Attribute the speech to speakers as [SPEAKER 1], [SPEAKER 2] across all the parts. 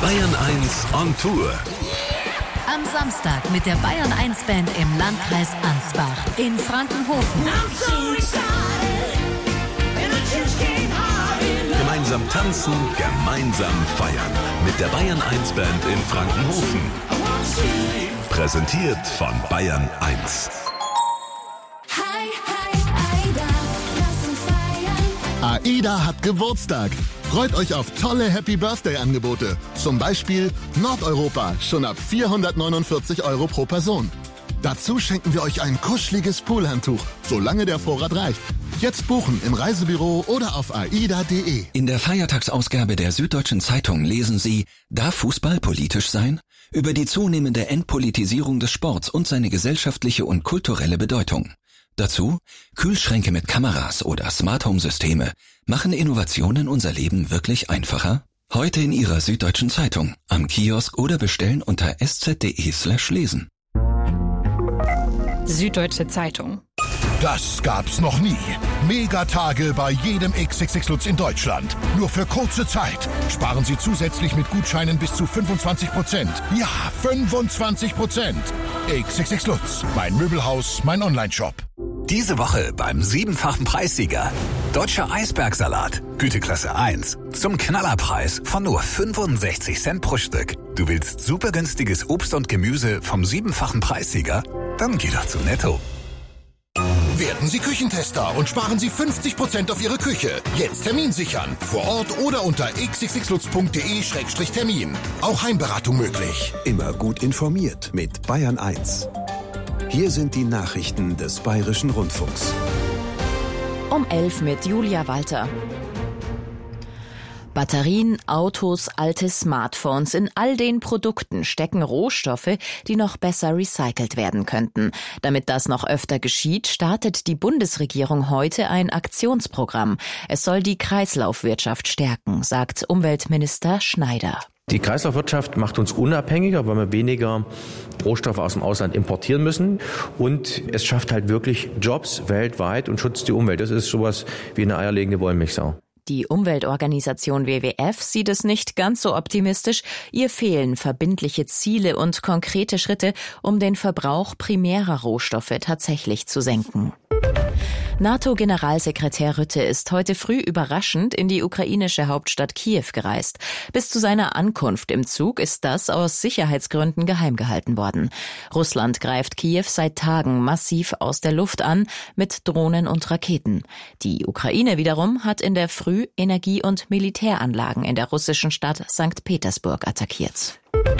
[SPEAKER 1] Bayern 1 on Tour.
[SPEAKER 2] Am Samstag mit der Bayern 1 Band im Landkreis Ansbach in Frankenhofen.
[SPEAKER 1] Gemeinsam tanzen, gemeinsam feiern. Mit der Bayern 1 Band in Frankenhofen. Präsentiert von Bayern 1.
[SPEAKER 3] AIDA hat Geburtstag. Freut euch auf tolle Happy-Birthday-Angebote. Zum Beispiel Nordeuropa, schon ab 449 € pro Person. Dazu schenken wir euch ein kuscheliges Poolhandtuch, solange der Vorrat reicht. Jetzt buchen im Reisebüro oder auf aida.de.
[SPEAKER 4] In der Feiertagsausgabe der Süddeutschen Zeitung lesen Sie: Darf Fußball politisch sein? Über die zunehmende Entpolitisierung des Sports und seine gesellschaftliche und kulturelle Bedeutung. Dazu: Kühlschränke mit Kameras oder Smart-Home-Systeme. Machen Innovationen unser Leben wirklich einfacher? Heute in Ihrer Süddeutschen Zeitung, am Kiosk oder bestellen unter sz.de/lesen.
[SPEAKER 5] Süddeutsche Zeitung.
[SPEAKER 6] Das gab's noch nie. Megatage bei jedem XXX Lutz in Deutschland. Nur für kurze Zeit. Sparen Sie zusätzlich mit Gutscheinen bis zu 25%. Ja, 25%. XXX Lutz. Mein Möbelhaus, mein Onlineshop.
[SPEAKER 7] Diese Woche beim 7-fachen Preissieger. Deutscher Eisbergsalat, Güteklasse 1. Zum Knallerpreis von nur 65 Cent pro Stück. Du willst super günstiges Obst und Gemüse vom 7-fachen Preissieger? Dann geh doch zu Netto.
[SPEAKER 6] Werden Sie Küchentester und sparen Sie 50% auf Ihre Küche. Jetzt Termin sichern. Vor Ort oder unter xxxlutz.de/termin. Auch Heimberatung möglich.
[SPEAKER 8] Immer gut informiert mit Bayern 1. Hier sind die Nachrichten des Bayerischen Rundfunks.
[SPEAKER 9] Um 11 mit Julia Walter. Batterien, Autos, alte Smartphones, in all den Produkten stecken Rohstoffe, die noch besser recycelt werden könnten. Damit das noch öfter geschieht, startet die Bundesregierung heute ein Aktionsprogramm. Es soll die Kreislaufwirtschaft stärken, sagt Umweltminister Schneider.
[SPEAKER 10] Die Kreislaufwirtschaft macht uns unabhängiger, weil wir weniger Rohstoffe aus dem Ausland importieren müssen. Und es schafft halt wirklich Jobs weltweit und schützt die Umwelt. Das ist sowas wie eine eierlegende Wollmilchsau.
[SPEAKER 9] Die Umweltorganisation WWF sieht es nicht ganz so optimistisch. Ihr fehlen verbindliche Ziele und konkrete Schritte, um den Verbrauch primärer Rohstoffe tatsächlich zu senken. NATO-Generalsekretär Rutte ist heute früh überraschend in die ukrainische Hauptstadt Kiew gereist. Bis zu seiner Ankunft im Zug ist das aus Sicherheitsgründen geheim gehalten worden. Russland greift Kiew seit Tagen massiv aus der Luft an mit Drohnen und Raketen. Die Ukraine wiederum hat in der Früh Energie- und Militäranlagen in der russischen Stadt St. Petersburg attackiert.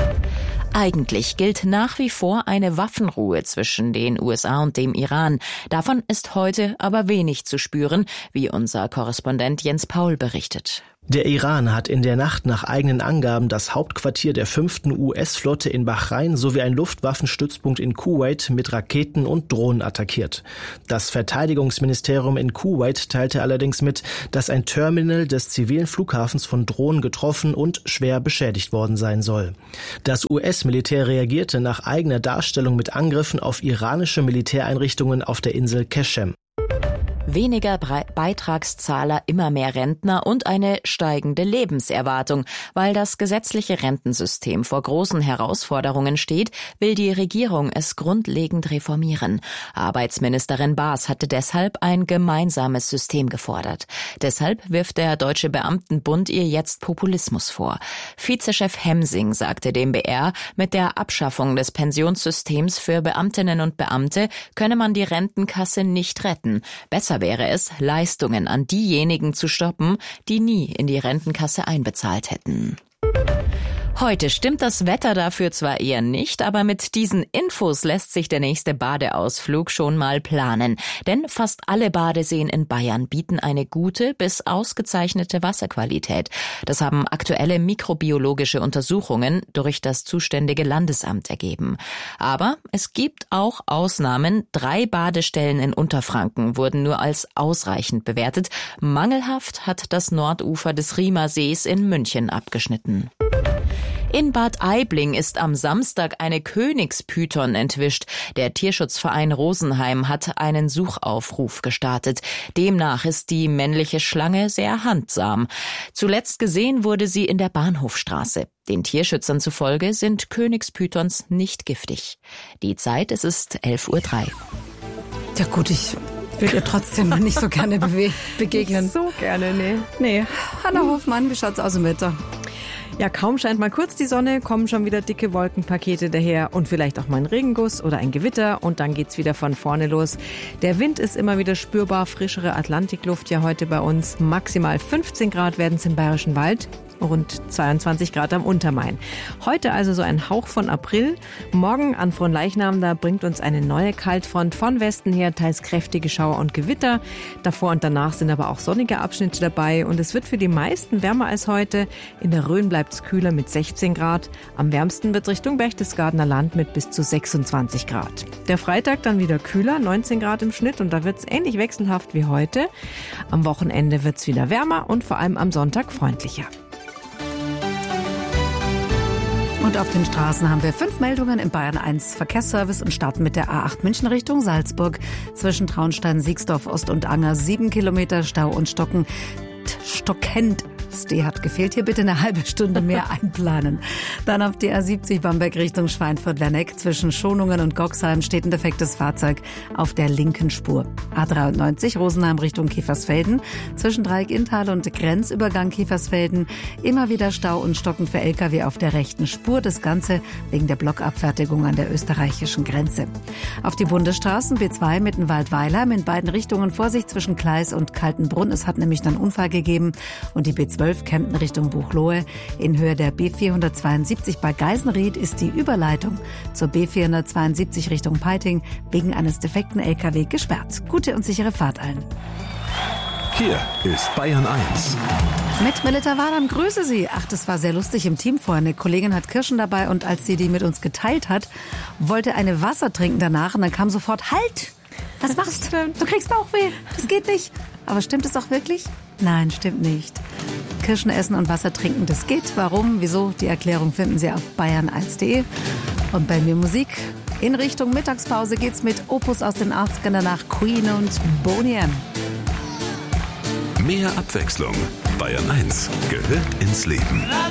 [SPEAKER 9] Eigentlich gilt nach wie vor eine Waffenruhe zwischen den USA und dem Iran. Davon ist heute aber wenig zu spüren, wie unser Korrespondent Jens Paul berichtet.
[SPEAKER 11] Der Iran hat in der Nacht nach eigenen Angaben das Hauptquartier der 5. US-Flotte in Bahrain sowie einen Luftwaffenstützpunkt in Kuwait mit Raketen und Drohnen attackiert. Das Verteidigungsministerium in Kuwait teilte allerdings mit, dass ein Terminal des zivilen Flughafens von Drohnen getroffen und schwer beschädigt worden sein soll. Das US-Militär reagierte nach eigener Darstellung mit Angriffen auf iranische Militäreinrichtungen auf der Insel Keshem.
[SPEAKER 9] Weniger Beitragszahler, immer mehr Rentner und eine steigende Lebenserwartung. Weil das gesetzliche Rentensystem vor großen Herausforderungen steht, will die Regierung es grundlegend reformieren. Arbeitsministerin Baas hatte deshalb ein gemeinsames System gefordert. Deshalb wirft der Deutsche Beamtenbund ihr jetzt Populismus vor. Vizechef Hemsing sagte dem BR, mit der Abschaffung des Pensionssystems für Beamtinnen und Beamte könne man die Rentenkasse nicht retten. Besser wäre es, Leistungen an diejenigen zu stoppen, die nie in die Rentenkasse einbezahlt hätten. Heute stimmt das Wetter dafür zwar eher nicht, aber mit diesen Infos lässt sich der nächste Badeausflug schon mal planen. Denn fast alle Badeseen in Bayern bieten eine gute bis ausgezeichnete Wasserqualität. Das haben aktuelle mikrobiologische Untersuchungen durch das zuständige Landesamt ergeben. Aber es gibt auch Ausnahmen. 3 Badestellen in Unterfranken wurden nur als ausreichend bewertet. Mangelhaft hat das Nordufer des Riemersees in München abgeschnitten. In Bad Aibling ist am Samstag eine Königspython entwischt. Der Tierschutzverein Rosenheim hat einen Suchaufruf gestartet. Demnach ist die männliche Schlange sehr handsam. Zuletzt gesehen wurde sie in der Bahnhofstraße. Den Tierschützern zufolge sind Königspythons nicht giftig. Die Zeit, es ist 11:03 Uhr.
[SPEAKER 5] Ja gut, ich würde ihr trotzdem nicht so gerne begegnen.
[SPEAKER 12] Nicht so gerne,
[SPEAKER 5] Nee. Hanna Hofmann, wie schaut's aus im Wetter?
[SPEAKER 12] Ja, kaum scheint mal kurz die Sonne, kommen schon wieder dicke Wolkenpakete daher und vielleicht auch mal ein Regenguss oder ein Gewitter und dann geht's wieder von vorne los. Der Wind ist immer wieder spürbar, frischere Atlantikluft ja heute bei uns. Maximal 15 Grad werden es im Bayerischen Wald. Rund 22 Grad am Untermain. Heute also so ein Hauch von April. Morgen an Fronleichnam, da bringt uns eine neue Kaltfront von Westen her, teils kräftige Schauer und Gewitter. Davor und danach sind aber auch sonnige Abschnitte dabei und es wird für die meisten wärmer als heute. In der Rhön bleibt es kühler mit 16 Grad. Am wärmsten wird es Richtung Berchtesgadener Land mit bis zu 26 Grad. Der Freitag dann wieder kühler, 19 Grad im Schnitt und da wird es ähnlich wechselhaft wie heute. Am Wochenende wird es wieder wärmer und vor allem am Sonntag freundlicher.
[SPEAKER 5] Und auf den Straßen haben wir 5 Meldungen im Bayern 1 Verkehrsservice und starten mit der A8 München Richtung Salzburg. Zwischen Traunstein, Siegsdorf, Ost und Anger 7 Kilometer Stau und stockend. Das D hat gefehlt. Hier bitte eine halbe Stunde mehr einplanen. Dann auf die A70 Bamberg Richtung Schweinfurt-Werneck. Zwischen Schonungen und Goxheim steht ein defektes Fahrzeug auf der linken Spur. A93 Rosenheim Richtung Kiefersfelden. Zwischen Dreieck Inntal und Grenzübergang Kiefersfelden. Immer wieder Stau und Stocken für Lkw auf der rechten Spur. Das Ganze wegen der Blockabfertigung an der österreichischen Grenze. Auf die Bundesstraßen B2 Mittenwald-Weilheim in beiden Richtungen Vorsicht zwischen Kleis und Kaltenbrunn. Es hat nämlich einen Unfall gegeben. Und die B12 Kempten Richtung Buchloe. In Höhe der B472 bei Geisenried ist die Überleitung zur B472 Richtung Peiting wegen eines defekten LKW gesperrt. Gute und sichere Fahrt allen.
[SPEAKER 1] Hier ist Bayern 1.
[SPEAKER 5] Mit Melita Wadam, grüße Sie. Ach, das war sehr lustig im Team vorhin. Eine Kollegin hat Kirschen dabei und als sie die mit uns geteilt hat, wollte eine Wasser trinken danach und dann kam sofort, halt! Was machst du? Du kriegst Bauchweh. Das geht nicht. Aber stimmt es auch wirklich? Nein, stimmt nicht. Kirschen essen und Wasser trinken, das geht. Warum, wieso? Die Erklärung finden Sie auf bayern1.de. Und bei mir Musik. In Richtung Mittagspause geht's mit Opus aus den 80ern, danach Queen und Boney M.
[SPEAKER 1] Mehr Abwechslung. Bayern 1 gehört ins Leben.